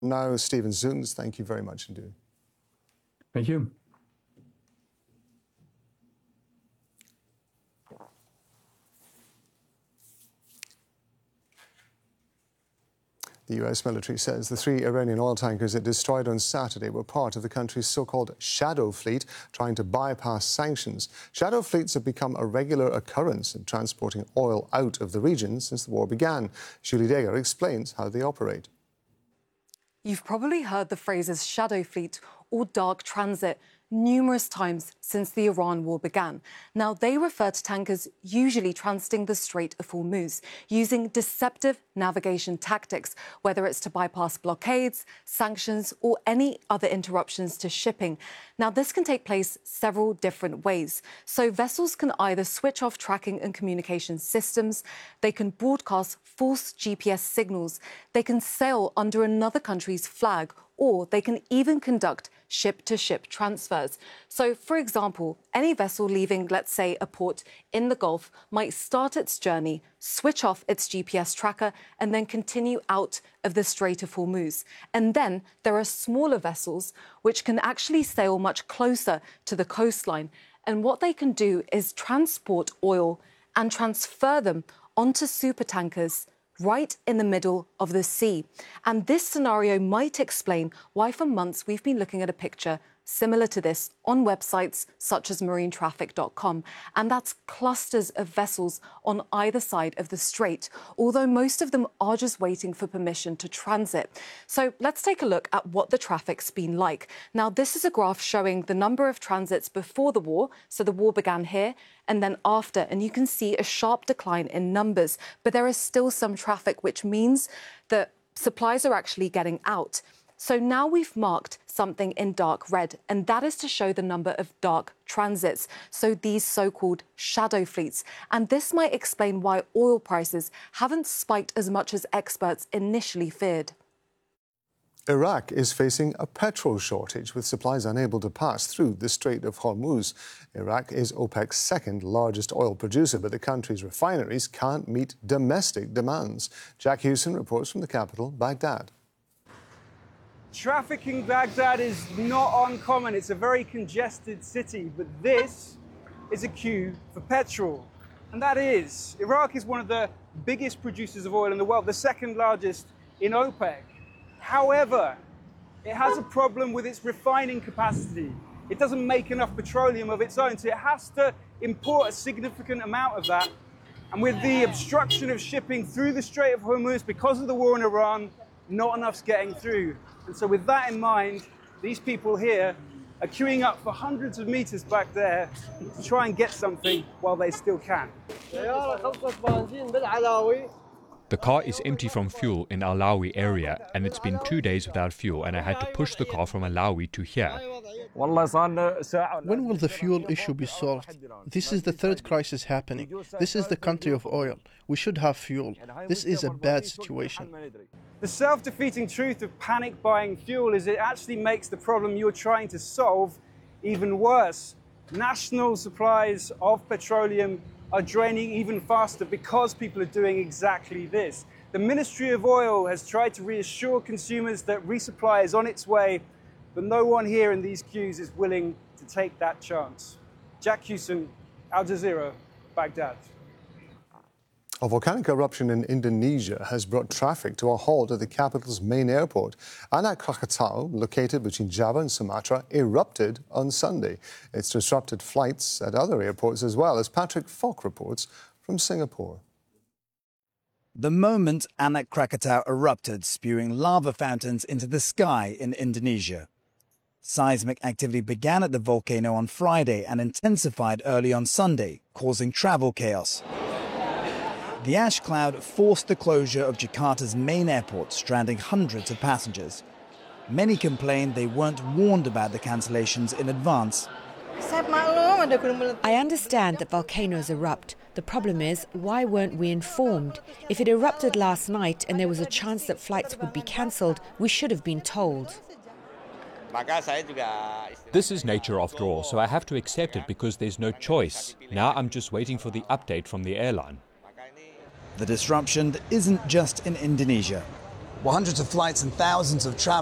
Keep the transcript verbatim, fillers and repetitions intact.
Now, Stephen Zuns, thank you very much indeed. Thank you. The U S military says the three Iranian oil tankers it destroyed on Saturday were part of the country's so-called shadow fleet trying to bypass sanctions. Shadow fleets have become a regular occurrence in transporting oil out of the region since the war began. Julie Deger explains how they operate. You've probably heard the phrases shadow fleet or dark transit numerous times since the Iran war began. Now, they refer to tankers usually transiting the Strait of Hormuz, using deceptive navigation tactics, whether it's to bypass blockades, sanctions, or any other interruptions to shipping. Now, this can take place several different ways. So vessels can either switch off tracking and communication systems, they can broadcast false G P S signals, they can sail under another country's flag, or they can even conduct ship-to-ship transfers. So, for example, any vessel leaving, let's say, a port in the Gulf might start its journey, switch off its G P S tracker, and then continue out of the Strait of Hormuz. And then there are smaller vessels which can actually sail much closer to the coastline. And what they can do is transport oil and transfer them onto supertankers right in the middle of the sea. And this scenario might explain why for months we've been looking at a picture similar to this on websites such as marine traffic dot com. And that's clusters of vessels on either side of the strait, although most of them are just waiting for permission to transit. So let's take a look at what the traffic's been like. Now, this is a graph showing the number of transits before the war. So the war began here and then after, and you can see a sharp decline in numbers. But there is still some traffic, which means that supplies are actually getting out. So now we've marked something in dark red, and that is to show the number of dark transits, so these so-called shadow fleets. And this might explain why oil prices haven't spiked as much as experts initially feared. Iraq is facing a petrol shortage, with supplies unable to pass through the Strait of Hormuz. Iraq is OPEC's second largest oil producer, but the country's refineries can't meet domestic demands. Jack Hewson reports from the capital, Baghdad. Traffic in Baghdad is not uncommon. It's a very congested city, but this is a queue for petrol. And that is, Iraq is one of the biggest producers of oil in the world, the second largest in OPEC. However, it has a problem with its refining capacity. It doesn't make enough petroleum of its own, so it has to import a significant amount of that. And with the obstruction of shipping through the Strait of Hormuz because of the war in Iran, not enough's getting through. And so with that in mind, these people here are queuing up for hundreds of meters back there to try and get something while they still can. The car is empty from fuel in Alawi area, and it's been two days without fuel, and I had to push the car from Alawi to here. When will the fuel issue be solved? This is the third crisis happening. This is the country of oil. We should have fuel. This is a bad situation. The self-defeating truth of panic buying fuel is it actually makes the problem you're trying to solve even worse. National supplies of petroleum are draining even faster because people are doing exactly this. The Ministry of Oil has tried to reassure consumers that resupply is on its way, but no one here in these queues is willing to take that chance. Jack Hewson, Al Jazeera, Baghdad. A volcanic eruption in Indonesia has brought traffic to a halt at the capital's main airport. Anak Krakatau, located between Java and Sumatra, erupted on Sunday. It's disrupted flights at other airports as well, as Patrick Falk reports from Singapore. The moment Anak Krakatau erupted, spewing lava fountains into the sky in Indonesia. Seismic activity began at the volcano on Friday and intensified early on Sunday, causing travel chaos. The ash cloud forced the closure of Jakarta's main airport, stranding hundreds of passengers. Many complained they weren't warned about the cancellations in advance. I understand that volcanoes erupt. The problem is, why weren't we informed? If it erupted last night and there was a chance that flights would be cancelled, we should have been told. This is nature after all, so I have to accept it because there's no choice. Now I'm just waiting for the update from the airline. The disruption isn't just in Indonesia. Well, hundreds of flights and thousands of travelers